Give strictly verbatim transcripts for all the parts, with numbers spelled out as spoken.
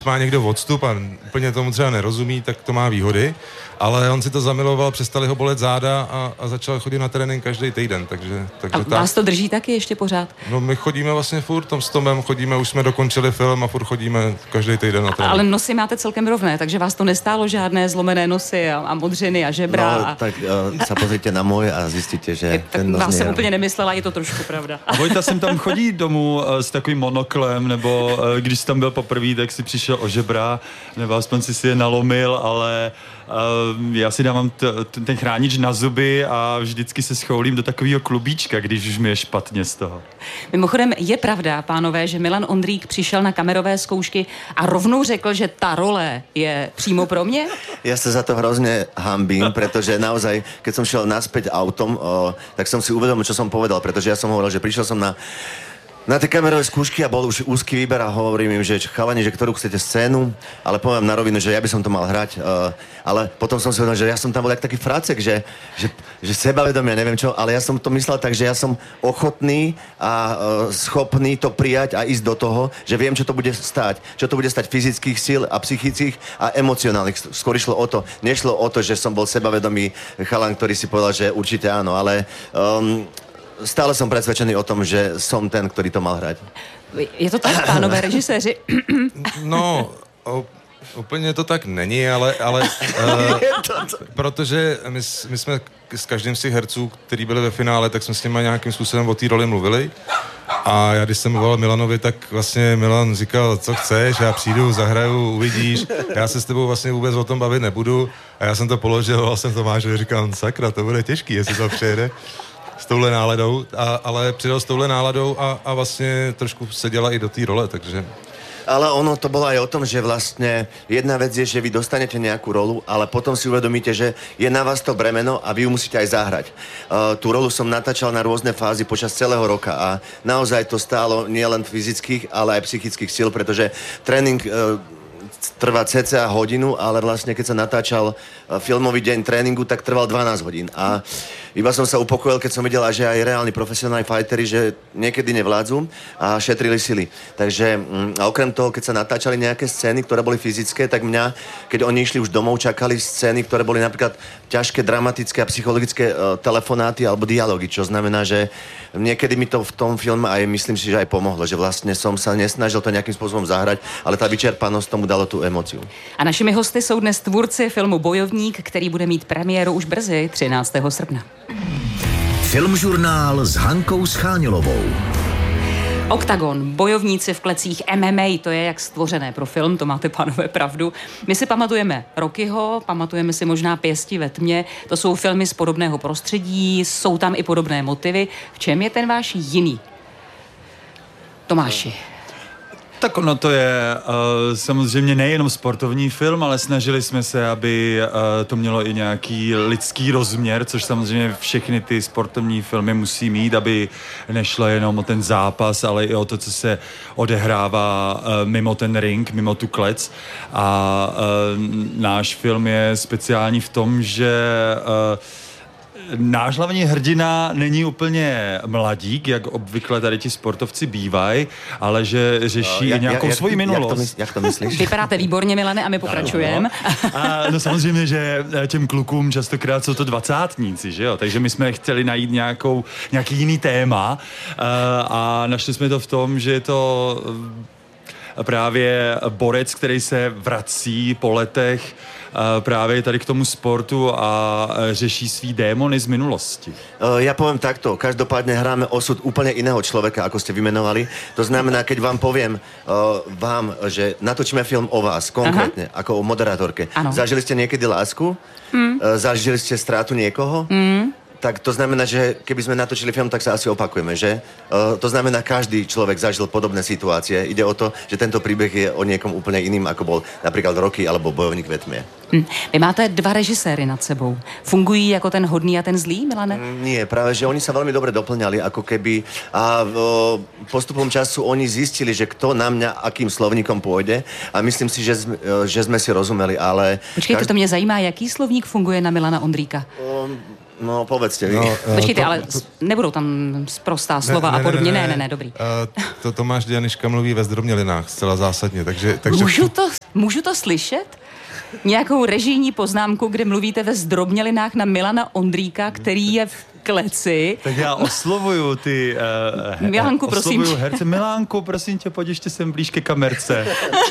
má někdo odstup a úplně tomu třeba nerozumí, tak to má výhody, ale on si to zamiloval, přestali ho bolet záda a, a začal chodit na trénink každý týden, takže, takže a vás to drží taky ještě pořád? No my chodíme vlastně furt, tom s Tomem chodíme, už jsme dokončili film a furt chodíme každý týden na trénink. Ale nosy máte celkem rovné, takže vás to nestálo žádné zlomené nosy a, a modřiny a žebra. No, a... tak uh, se pozrite na můj a zjistíte, že je, ten nos vás jsem je... úplně nemyslela, je to trošku pravda. A Vojta sem tam chodí domů uh, s takovým monoklem, nebo uh, když jsi tam byl poprvé, tak si přišel o žebra, nebo aspoň si si je nalomil, ale uh, já si dávám t- t- ten chránič na zuby a vždycky se schoulím do takového klubíčka, když už mi je špatně z toho. Mimochodem je pravda, pánové, že Milan Ondrík přišel na kamerové zkoušky a rovnou řekl, že ta role je přímo pro mě? Ja sa za to hrozne hambím, pretože naozaj, keď som šiel naspäť autom, o, tak som si uvedomil, čo som povedal, pretože ja som hovoril, že prišiel som na Na tie kamerové skúšky a bol už úzky výber a hovorím im, že chalani, že ktorú chcete scénu, ale poviem na rovinu, že ja by som to mal hrať, uh, ale potom som si uvedomil, že ja som tam bol jak taký fracek, že, že, že sebavedomia, neviem čo, ale ja som to myslel tak, že ja som ochotný a uh, schopný to prijať a ísť do toho, že viem, čo to bude stáť, čo to bude stať fyzických síl a psychických a emocionálnych. Skôr išlo o to, nešlo o to, že som bol sebavedomý chalan, ktorý si povedal, že určite áno, ale um, stále som presvedčený o tom, že som ten, ktorý to mal hrať. Je to tak, pánové režiséři? No, o, úplně to tak není, ale, ale uh, protože my, my jsme s každým z těch herců, který byli ve finále, tak jsme s nimi nějakým způsobem o té roli mluvili. A já, když jsem volal Milanovi, tak vlastně Milan říkal, co chceš, já přijdu, zahraju, uvidíš, já se s tebou vlastně vůbec o tom bavit nebudu. A já jsem to položil, a jsem Tomášovi, říkal, sakra, to bude těžký, jestli to přijede s touhle náladou, a, ale přidal s touhle náladou a, a vlastně trošku seděla i do té role, takže... Ale ono to bolo aj o tom, že vlastne jedna vec je, že vy dostanete nejakú rolu, ale potom si uvedomíte, že je na vás to bremeno a vy ju musíte aj zahrať. Uh, tú rolu som natáčal na rôzne fázy počas celého roka a naozaj to stálo nielen fyzických, ale aj psychických síl, pretože tréning uh, trvá cca hodinu, ale vlastne keď sa natáčal filmový deň tréningu, tak trval dvanásť hodín. A iba som sa upokojil, keď som videl, že aj reálni profesionálni fighteri, že niekedy nevládzu a šetrili sily. Takže a okrem toho, keď sa natáčali nejaké scény, ktoré boli fyzické, tak mňa, keď oni išli už domov, čakali scény, ktoré boli napríklad ťažké, dramatické a psychologické uh, telefonáty alebo dialógy, čo znamená, že niekedy mi to v tom filme aj myslím si, že aj pomohlo, že vlastne som sa nesnažil to nejakým spôsobom zahrať, ale tá vyčerpanosť tomu dalo tu emociu. A našimi hosty jsou dnes tvůrci filmu Bojovník, který bude mít premiéru už brzy, třináctého srpna. Filmžurnál s Hankou Scháňilovou. Oktagon, bojovníci v klecích M M A, to je jak stvořené pro film, to máte, pánové, pravdu. My si pamatujeme Rockyho, pamatujeme si možná Pěsti ve tmě, to jsou filmy z podobného prostředí, jsou tam i podobné motivy. V čem je ten váš jiný? Tomáši. Tak ono to je uh, samozřejmě nejenom sportovní film, ale snažili jsme se, aby uh, to mělo i nějaký lidský rozměr, což samozřejmě všechny ty sportovní filmy musí mít, aby nešlo jenom o ten zápas, ale i o to, co se odehrává uh, mimo ten ring, mimo tu klec. A uh, náš film je speciální v tom, že uh, náš hlavní hrdina není úplně mladík, jak obvykle tady ti sportovci bývají, ale že řeší uh, nějakou jak, svoji minulost. Jak to, mysl, jak to myslíš? Vypadáte výborně, Milane, a my pokračujeme. A no samozřejmě, že těm klukům častokrát jsou to dvacátníci, že jo? Takže my jsme chtěli najít nějakou, nějaký jiný téma uh, a našli jsme to v tom, že je to právě borec, který se vrací po letech právě tady k tomu sportu a řeší svý démony z minulosti. Ja poviem takto, každopádne hráme osud úplne iného človeka, ako ste vymenovali. To znamená, keď vám poviem uh, vám, že natočíme film o vás, konkrétne, Aha. ako o moderátorke. Ano. Zažili ste niekedy lásku? Mm. Uh, zažili ste strátu niekoho? Mm. Tak to znamená, že keby sme natočili film, tak sa asi opakujeme, že? Uh, to znamená, každý človek zažil podobné situácie. Ide o to, že tento príbeh je o niekom úplne iným, ako bol napríklad Rocky alebo Bojovník ve tmě. Hm. Vy máte dva režiséry nad sebou. Fungují jako ten hodný a ten zlý, Milane? Mm, nie, práve, že oni sa veľmi dobre doplňali, ako keby a uh, postupom času oni zistili, že kto na mňa akým slovníkom pôjde a myslím si, že, že sme si rozumeli, ale... Počkejte, každ... to mě zajímá, jaký slovník funguje na Milana Ondríka? Um, No, povedzte vy. No, Počkejte, to, ale to, nebudou tam sprostá slova ne, ne, a podobně. Ne, ne, ne, ne, dobrý. Uh, to Tomáš Dianiška mluví ve Zdrobnělinách zcela zásadně, takže... takže můžu, to, můžu to slyšet? Nějakou režijní poznámku, kde mluvíte ve Zdrobnělinách na Milana Ondríka, který je v kleci. Tak já oslovuju ty... Uh, Milánku, prosím. Oslovuju herce. Milánku, prosím tě, pojď ještě sem blíž ke kamerce.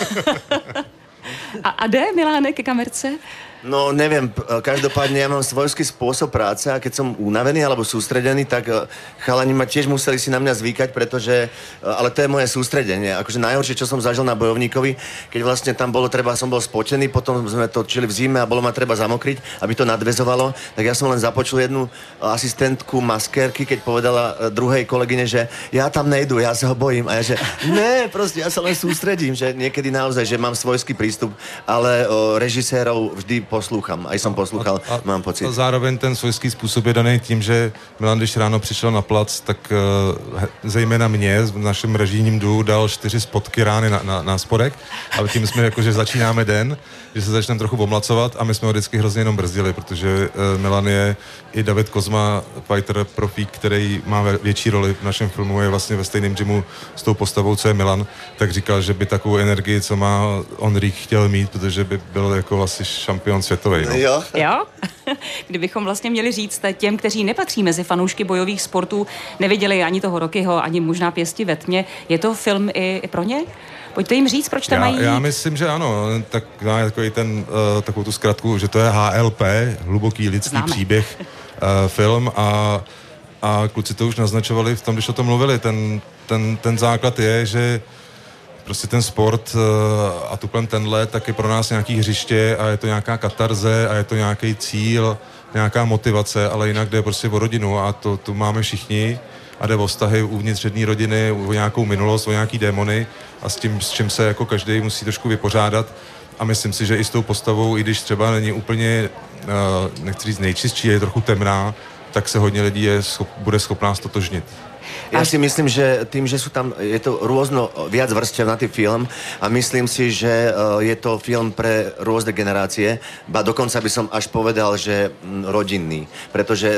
A, a jde Milánek ke kamerce? No, neviem, každopádne ja mám svojský spôsob práce a keď som unavený alebo sústredený, tak chalani ma tiež museli si na mňa zvykať, pretože, ale to je moje sústredenie. Akože najhoršie, čo som zažil na Bojovníkovi, keď vlastne tam bolo treba, som bol spotený, potom sme točili v zime a bolo ma treba zamokriť, aby to nadväzovalo, tak ja som len započul jednu asistentku maskérky, keď povedala druhej kolegyne, že ja tam nejdu, ja sa ho bojím. A ja, že ne, proste, ja sa len sústredím, že niekedy naozaj, že mám svojský prístup, ale o, režisérov vždy poslúcham, aj som poslúchal, a, a, mám pocit. A zároveň ten svojský způsob je daný tím, že Milan, když ráno přišel na plac, tak uh, zejména mě v našem režijním duu dal čtyři spotky rány na, na, na spodek a tím jsme jako, že začínáme den, že se začneme trochu omlacovat a my jsme ho vždycky hrozně jenom brzdili, protože uh, Milan je i David Kozma, fighter profík, který má větší roli v našem filmu, je vlastně ve stejném gymu s tou postavou, co je Milan, tak říkal, že by takovou energii, co má Ondřík, chtěl mít, protože by byl jako vlastně šampion světový. No. Jo? Jo? Kdybychom vlastně měli říct těm, kteří nepatří mezi fanoušky bojových sportů, neviděli ani toho Rockyho, ani možná Pěsti ve tmě, je to film i, i pro ně? Pojďte jim říct, proč tam já, mají... Já myslím, že ano. Tak má takový ten, uh, takovou tu zkratku, že to je H L P, hluboký lidský Známe. příběh uh, film a, a kluci to už naznačovali v tom, když o tom mluvili. Ten, ten, ten základ je, že prostě ten sport uh, a tuplem tenhle, tak je pro nás nějaký hřiště a je to nějaká katarze a je to nějaký cíl, nějaká motivace, ale jinak jde prostě o rodinu a to tu máme všichni a jde o vztahy uvnitř jedné rodiny, o nějakou minulost, o nějaký démony a s tím, s čím se jako každý musí trošku vypořádat a myslím si, že i s tou postavou, i když třeba není úplně, uh, nechci říct nejčistší, je trochu temná, tak se hodně lidí je schop, bude schopná stotožnit. Ja si myslím, že tým, že sú tam, je to rôzno, viac vrstev na tý film a myslím si, že je to film pre rôzne generácie, ba dokonca by som až povedal, že rodinný, pretože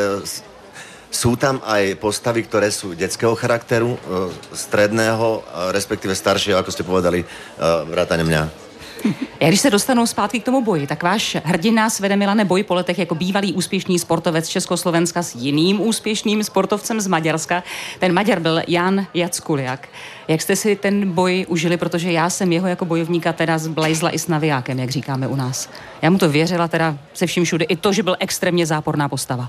sú tam aj postavy, ktoré sú detského charakteru, stredného, respektíve staršieho, ako ste povedali, vrátane mňa. Já když se dostanu zpátky k tomu boji, tak váš hrdina svede, Milane, boj po letech jako bývalý úspěšný sportovec Československa s jiným úspěšným sportovcem z Maďarska. Ten Maďar byl Jan Jackuliak. Jak jste si ten boj užili, protože já jsem jeho jako bojovníka teda zblejzla i s navijákem, jak říkáme u nás. Já mu to věřila teda se vším všude, i to, že byl extrémně záporná postava.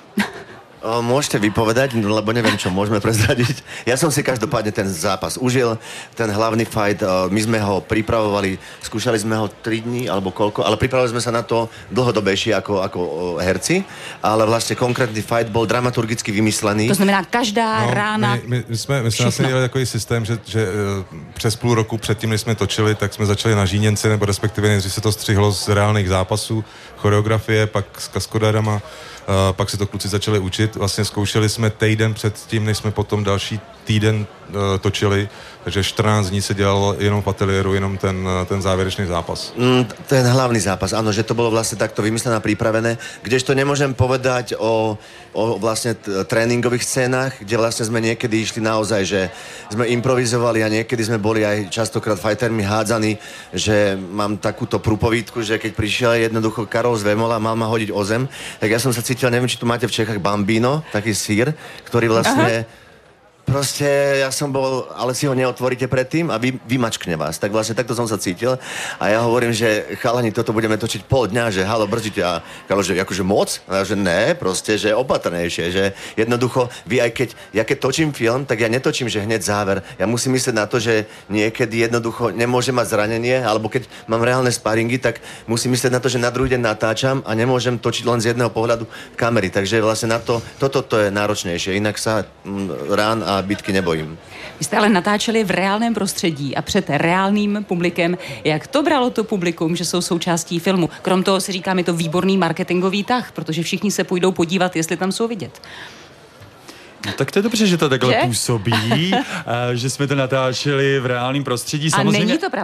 O, môžete vypovedať, lebo neviem, čo môžeme prezradiť. Ja som si každopádne ten zápas užil, ten hlavný fight, o, my sme ho pripravovali, skúšali sme ho tri dní, alebo koľko, ale pripravovali sme sa na to dlhodobejšie ako, ako o, herci, ale vlastne konkrétny fight bol dramaturgicky vymyslený. To znamená, každá no, rána... My, my jsme, my jsme asi měli takový systém, že, že přes půl roku předtím, než jsme točili, tak jsme začali na Žíněnci, nebo respektive než se to střihlo z reálných zápasů, choreografie, pak s kaskadérama. Uh, pak se to kluci začali učit. Vlastně zkoušeli jsme týden před tím, než jsme potom další týden uh, točili, takže čtrnáct dní se dělalo jenom v ateliéru, jenom ten, ten závěrečný zápas. Mm, ten hlavný zápas, áno, že to bolo vlastne takto vymyslené a pripravené, kdežto nemôžem povedať o, o vlastne t- tréningových scénách, kde vlastne sme niekedy išli naozaj, že sme improvizovali a niekedy sme boli aj častokrát fightermi hádzaní, že mám takúto prúpovídku, že keď prišiel jednoducho Karol z Vemola a mal ma hodiť o zem, tak ja som sa cítil, neviem, či tu máte v Čechách Bambino, taký sír, ktorý vlastne... Aha. Proste ja som bol, ale si ho neotvoríte predtým a vy, vymačkne vás. Tak vlastne takto som sa cítil a ja hovorím, že chalani, toto budeme točiť pol dňa, že halo, brzdite a Karol, že akože moc? A ja, že ne, proste, že opatrnejšie, že jednoducho, vy aj keď, ja keď točím film, tak ja netočím, že hneď záver. Ja musím myslieť na to, že niekedy jednoducho nemôžem mať zranenie, alebo keď mám reálne sparingy, tak musím myslieť na to, že na druhý deň natáčam a nemôžem točiť len z jedného pohľadu kamery. Takže vlastne na to, toto to je náročnejšie. Inak sa mm, rán a bitky nebojím. Vy jste ale natáčeli v reálném prostředí a před reálným publikem. Jak to bralo to publikum, že jsou součástí filmu? Krom toho si říkám, je to výborný marketingový tah, protože všichni se půjdou podívat, jestli tam jsou vidět. No, tak to je dobře, že to takhle že? působí, že jsme to natáčeli v reálném prostředí. Samozřejmě... A není to pravda?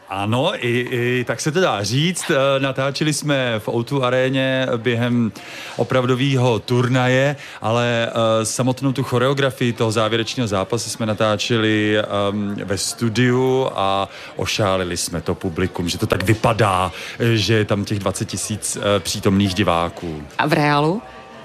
Ano, i, i tak se to dá říct. Natáčeli jsme v ó dva aréně během opravdového turnaje, ale uh, samotnou tu choreografii toho závěrečného zápasu jsme natáčeli um, ve studiu a ošálili jsme to publikum, že to tak vypadá, že je tam těch dvacet tisíc uh, přítomných diváků. A v reálu?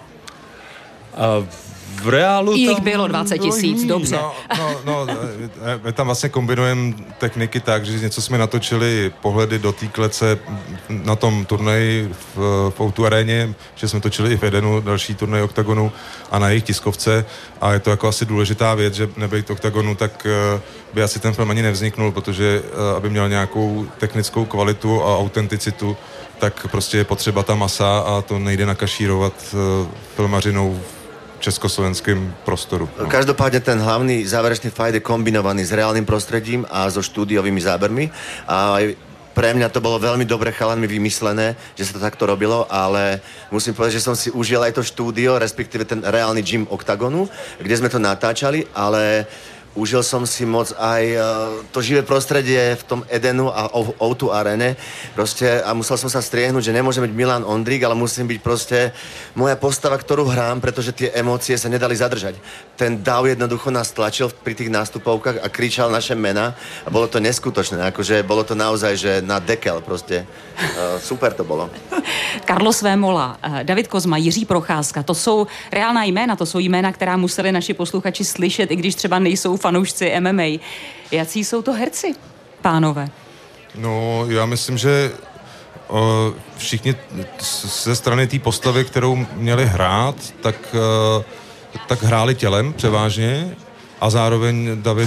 Uh, V reálu jich tam bylo dvacet tisíc, dobře. No, no, no, my tam vlastně kombinujeme techniky tak, že něco jsme natočili pohledy do té klece na tom turnaji v, v ó dva aréně, že jsme točili i v Edenu další turnaj Oktagonu a na jejich tiskovce a je to jako asi důležitá věc, že nebejt Oktagonu, tak by asi ten film ani nevzniknul, protože aby měl nějakou technickou kvalitu a autenticitu, tak prostě je potřeba ta masa a to nejde nakašírovat filmařinou v československém prostoru. No. Každopádne ten hlavný záverečný fight je kombinovaný s reálnym prostredím a so štúdiovými zábermi a aj pre mňa to bolo veľmi dobre chalanmi vymyslené, že sa to takto robilo, ale musím povedať, že som si užil aj to štúdio, respektíve ten reálny gym Oktagonu, kde sme to natáčali, ale užil som si moc aj uh, to živé prostredie v tom Edenu a ó dva arene. Proste, a musel som sa striehnúť, že nemôžem byť Milan Ondrík, ale musím byť proste moja postava, ktorú hrám, pretože tie emócie sa nedali zadržať. Ten dav jednoducho nás tlačil pri tých nástupovkách a kričal naše mena a bolo to neskutočné. Akože bolo to naozaj, že na dekel proste. Uh, super to bolo. Carlos Vémola, David Kozma, Jiří Procházka, to jsou reálná jména, to jsou jména, která museli naši posluchači slyšet, i když třeba nejsou fanoušci M M A. Jací jsou to herci, pánové? No, já myslím, že uh, všichni ze strany té postavy, kterou měli hrát, tak, uh, tak hráli tělem převážně a zároveň David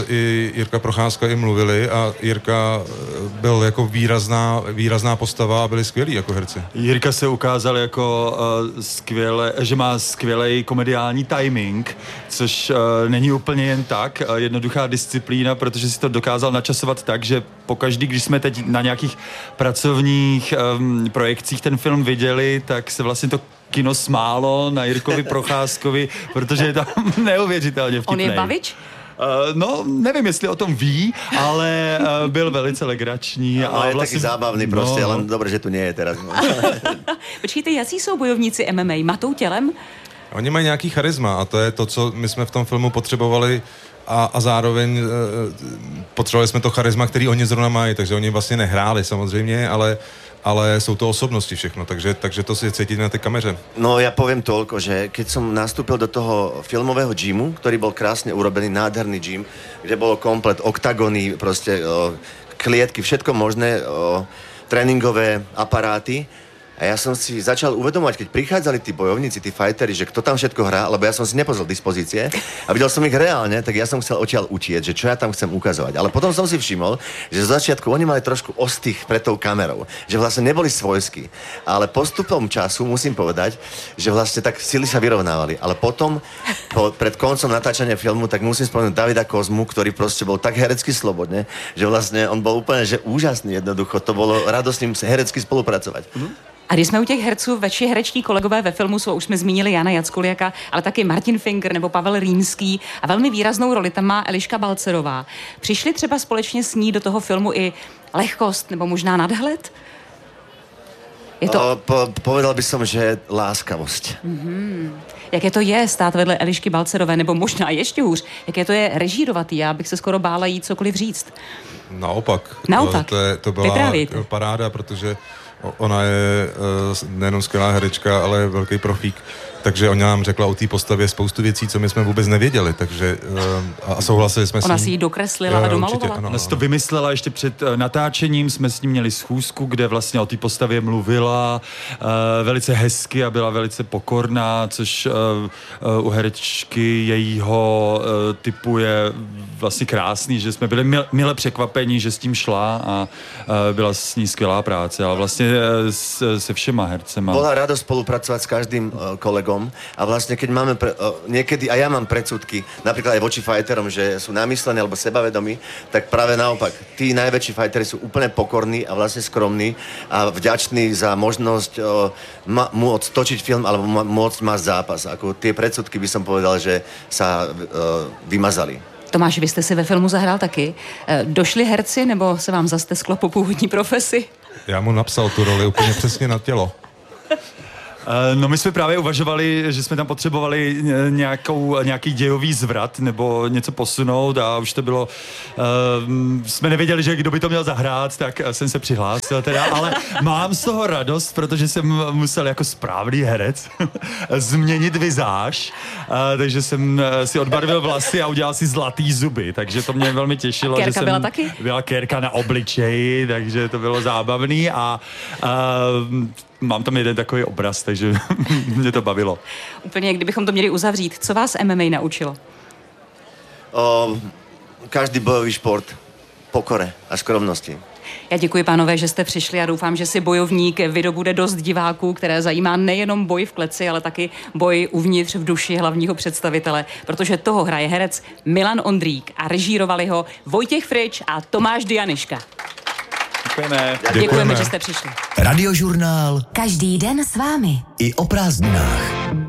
i Jirka Procházka i mluvili a Jirka byl jako výrazná, výrazná postava a byli skvělí jako herci. Jirka se ukázal jako uh, skvěle, že má skvělej komediální timing, což uh, není úplně jen tak, uh, jednoduchá disciplína, protože si to dokázal načasovat tak, že pokaždý, když jsme teď na nějakých pracovních um, projekcích ten film viděli, tak se vlastně to kino smálo na Jirkovi Procházkovi, protože je tam neuvěřitelně vtipnej. On je bavič? Uh, no, nevím, jestli o tom ví, ale uh, byl velice legrační. No, a je vlastně taky zábavný prostě, no. Ale dobré, že tu nie je teraz. No. Počkejte, jací jsou bojovníci M M A? Matou tělem? Oni mají nějaký charisma a to je to, co my jsme v tom filmu potřebovali a, a zároveň e, potřebovali jsme to charisma, který oni zrovna mají, takže oni vlastně nehráli samozřejmě, ale ale jsou to osobnosti všechno, takže, takže to si cítiť na tej kameře. No ja poviem toľko, že keď som nastúpil do toho filmového gymu, ktorý bol krásne urobený, nádherný gym, kde bolo komplet oktagony, proste o, klietky, všetko možné, o, tréningové aparáty. A ja som si začal uvedomovať, keď prichádzali tí bojovníci, tí fighteri, že kto tam všetko hrá, lebo ja som si nepozrel dispozície a videl som ich reálne, tak ja som chcel odtiaľ utieť, že čo ja tam chcem ukazovať. Ale potom som si všimol, že z začiatku oni mali trošku ostých pred tou kamerou, že vlastne neboli svojskí. Ale postupom času musím povedať, že vlastne tak sily sa vyrovnávali. Ale potom, po, pred koncom natáčania filmu, tak musím spomenúť Davida Kozmu, ktorý proste bol tak herecky slobodne, že vlastne on bol úplne že úžasný jednoducho. To bolo radosť s ním herecky spolupracovať. Mm-hmm. A když jsme u těch herců, vaši hereční kolegové ve filmu jsou, už jsme zmínili Jana Jackuliaka, ale taky Martin Finger nebo Pavel Rýmský a velmi výraznou roli tam má Eliška Balcerová. Přišli třeba společně s ní do toho filmu i lehkost nebo možná nadhled? Je to... O, po, povedal by som, že láskavosť. Mm-hmm. Jaké to je stát vedle Elišky Balcerové, nebo možná ještě hůř, jaké to je režírovatý? Já bych se skoro bála jít cokoliv říct. Naopak. Naopak. To, je, to byla Vyprávějte. Paráda, protože ona je uh, nejenom skvělá herečka, ale je velký profík. Takže ona nám řekla o té postavě spoustu věcí, co my jsme vůbec nevěděli, takže uh, a souhlasili jsme s ní. Ona si ji dokreslila uh, a domalovala. Určitě, ano, ona si to vymyslela ještě před uh, natáčením, jsme s ní měli schůzku, kde vlastně o té postavě mluvila uh, velice hezky a byla velice pokorná, což uh, uh, u herečky jejího uh, typu je vlastně krásný, že jsme byli mil, mile překvapení, že s tím šla a uh, byla s ní skvělá práce, ale vlastně uh, s, se všema hercema. Bola rado spolupracovať s každým uh, kolegom a vlastne keď máme pre, uh, niekedy, a ja mám predsudky, napríklad aj voči fighterom, že sú namyslení alebo sebavedomí, tak práve naopak, tí najväčší fighteri sú úplne pokorní a vlastne skromní a vďační za možnosť uh, ma, môcť točiť film alebo ma, môcť mať zápas. Ako tie predsudky by som povedal, že sa uh, vymazali. Tomáš, vy jste si ve filmu zahrál taky. Došli herci, nebo se vám zastesklo po původní profesi? Já mu napsal tu roli úplně přesně na tělo. No my jsme právě uvažovali, že jsme tam potřebovali nějakou, nějaký dějový zvrat nebo něco posunout a už to bylo, uh, jsme nevěděli, že kdo by to měl zahrát, tak jsem se přihlásil teda, ale mám z toho radost, protože jsem musel jako správný herec změnit vizáž, uh, takže jsem si odbarvil vlasy a udělal si zlatý zuby, takže to mě velmi těšilo. Kérka že jsem byla taky? Byla kérka na obličeji, takže to bylo zábavný a uh, mám tam jeden takový obraz, takže mě to bavilo. Úplně, kdybychom to měli uzavřít, co vás M M A naučilo? O, každý bojový šport, pokore a skromnosti. Já děkuji, pánové, že jste přišli a doufám, že si Bojovník vydobude dost diváků, které zajímá nejenom boj v kleci, ale taky boj uvnitř v duši hlavního představitele, protože toho hraje herec Milan Ondrík a režírovali ho Vojtěch Frič a Tomáš Dianyška. Děkujeme. Děkujeme, že jste přišli. Radiožurnál Každý den s vámi. i o prázdninách.